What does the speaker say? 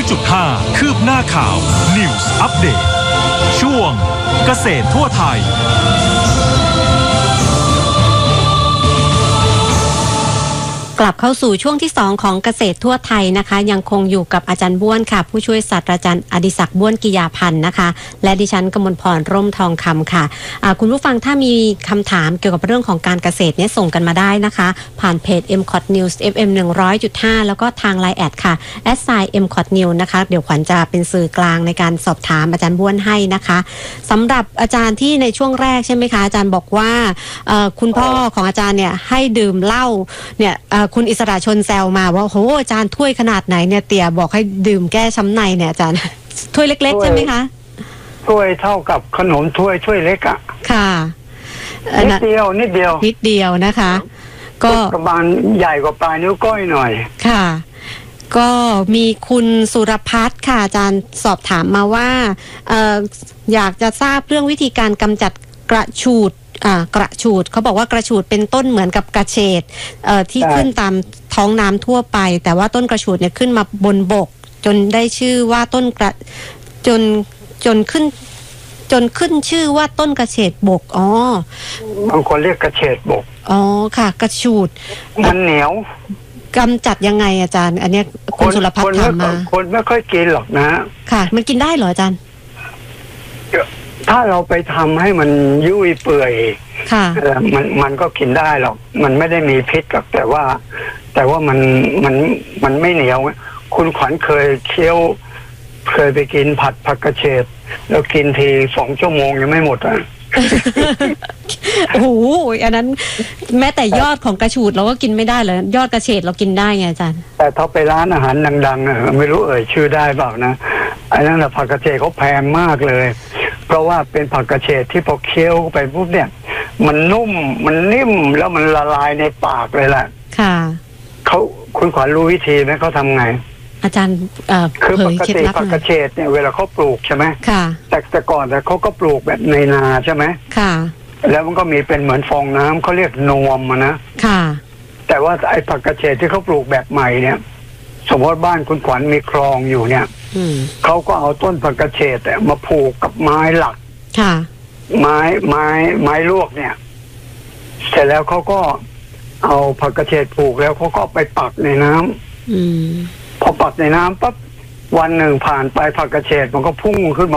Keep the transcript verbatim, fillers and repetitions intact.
จุดห้า คืบหน้าข่าว News Update ช่วงเกษตรทั่วไทยกลับเข้าสู่ช่วงที่สองของเกษตรทั่วไทยนะคะยังคงอยู่กับอาจารย์บ้วนค่ะผู้ช่วยศาสตราจารย์อดิศักดิ์บ้วนกิยาพันธ์นะคะและดิฉันกมลพรร่มทองคำค่ะคุณผู้ฟังถ้ามีคำถามเกี่ยวกับเรื่องของการเกษตรเนี่ยส่งกันมาได้นะคะผ่านเพจ เอ็ม ซี โอ ที News เอฟ เอ็ม หนึ่งร้อยจุดห้า แล้วก็ทาง ไลน์ แอดค่ะ แอท ไซน์ เอ็ม ซี โอ ที News นะคะเดี๋ยวขวัญจะเป็นสื่อกลางในการสอบถามอาจารย์บ้วนให้นะคะสำหรับอาจารย์ที่ในช่วงแรกใช่ไหมคะอาจารย์บอกว่าคุณพ่อของอาจารย์เนี่ยให้ดื่มเหล้าเนี่ยคุณอิสระชนแซวมาว่าโหอาจารย์ถ้วยขนาดไหนเนี่ยเตี่ยบอกให้ดื่มแก้ช้ำในเนี่ยอาจารย์ถ้วยเล็กๆใช่ไหมคะถ้วยเท่ากับขนมถ้วยถ้วยเล็กอ่ะค่ะนิดเดียวนิดเดียวนิดเดียวนะคะก็ประมาณใหญ่กว่าปลายนิ้วก้อยหน่อยค่ะก็มีคุณสุรพัฒน์ค่ะอาจารย์สอบถามมาว่าเอ่ออยากจะทราบเรื่องวิธีการกำจัดกระฉูดอ่ากระฉูดเขาบอกว่ากระฉูดเป็นต้นเหมือนกับกระเฉดเอ่อที่ขึ้นตามท้องน้ำทั่วไปแต่ว่าต้นกระฉูดเนี่ยขึ้นมาบนบกจนได้ชื่อว่าต้นกระจนจนขึ้นจนขึ้นชื่อว่าต้นกระเฉดบกอ๋อบางคนเรียกกระเฉดบกอ๋อค่ะกระฉูดมันเหนียวกำจัดยังไงอาจารย์อันนี้คุณสุรพัฒน์ถามมาคนไม่ค่อยกินหรอกนะค่ะมันกินได้เหรออาจารย์ถ้าเราไปทำให้มันยุ่ยเปื่อยมันมันก็กินได้หรอกมันไม่ได้มีพิษหรอกแต่ว่าแต่ว่ามันมันมันไม่เหนียวคุณขวัญเคยเคี้ยวเคยไปกินผัดผักกระเฉดแล้วกินทีสองชั่วโมงยังไม่หมดอ่ะโอ้โหอันนั้นแม้แต่ยอดของกระฉูดเราก็กินไม่ได้เลยยอดกระเฉดเรากินได้ไงอาจารย์แต่ถ้าไปร้านอาหารดังๆอ่ะไม่รู้เอ่ยชื่อได้เปล่านะไอ้นั่นแหละผักกระเฉดเขาแพงมากเลยเพราะว่าเป็นผักกระเฉดที่พอเคี้ยวไปปุ๊บเนี่ยมันนุ่มมันนิ่มแล้วมันละลายในปากเลยแหละค่ะเขาคุณขวัญรู้วิธีไหมเขาทำไงอาจารย์คือปกติผักกระเฉดเนี่ยเวลาเขาปลูกใช่ไหมค่ะแต่แต่ก่อนแต่เขาก็ปลูกแบบในนาใช่ไหมค่ะแล้วมันก็มีเป็นเหมือนฟองน้ำเขาเรียกนวมนะค่ะแต่ว่าไอ้ผักกระเฉดที่เขาปลูกแบบใหม่เนี่ยสมมติบ้านคุณขวัญมีคลองอยู่เนี่ยเขาก็เอาต้นผักกระเฉดมาผูกกับไม้หลักค่ะไม้ไม้ไม้ลวกเนี่ยเสร็จแล้วเขาก็เอาผักกระเฉดผูกแล้วเขาก็ไปปักในน้ำอพอปักในน้ำปั๊บวันหนึ่งผ่านไปผักกระเฉดมันก็พุ่งขึ้นมา